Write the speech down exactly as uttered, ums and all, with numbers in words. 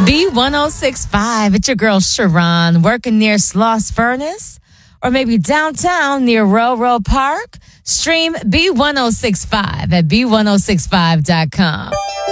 B ten sixty-five. It's your girl Sharon working near Sloss Furnace or maybe downtown near Railroad Park. Stream B ten sixty-five at B ten sixty-five dot com.